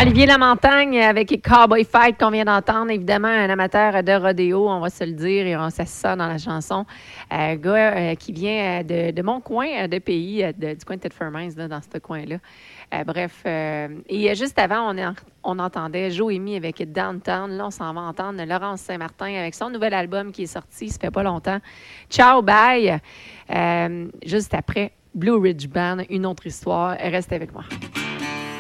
Olivier Lamontagne avec Cowboy Fight qu'on vient d'entendre. Évidemment, un amateur de rodéo, on va se le dire, et on sait ça dans la chanson. Gars qui vient de mon coin de pays, du coin de Tête-Fermins, dans ce coin-là. Bref, et juste avant, on entendait Joémie avec Downtown. Là, on s'en va entendre Laurence Saint-Martin avec son nouvel album qui est sorti, ça fait pas longtemps. Ciao, bye! Juste après, Blue Ridge Band, une autre histoire. Restez avec moi.